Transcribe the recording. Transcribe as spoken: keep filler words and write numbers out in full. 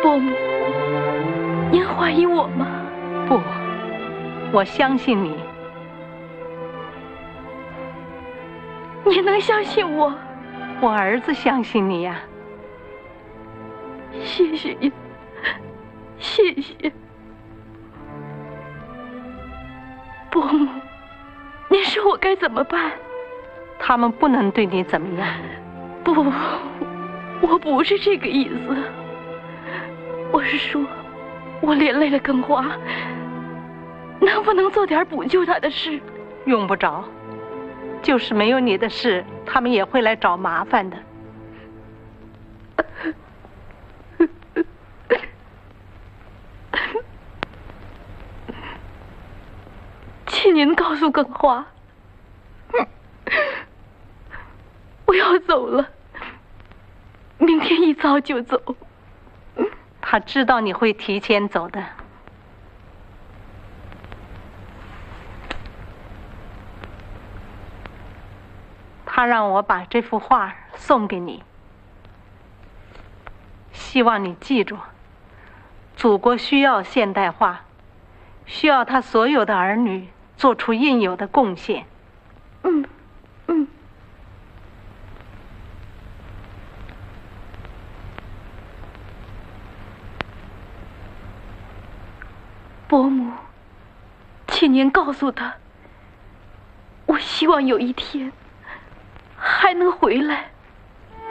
伯母，您怀疑我吗？ 不，我相信你。 你能相信我？ 我儿子相信你呀。 谢谢您，谢谢。伯母，您说我该怎么办？ 他们不能对你怎么样。 不，我不是这个意思。我是说，我连累了耿华，能不能做点补救他的事？ 用不着，就是没有你的事，他们也会来找麻烦的。 请您告诉耿华，我要走了，明天一早就走。 他知道你会提前走的。他让我把这幅画送给你，希望你记住，祖国需要现代化，需要他所有的儿女做出应有的贡献。 嗯嗯。伯母，请您告诉他，我希望有一天还能回来。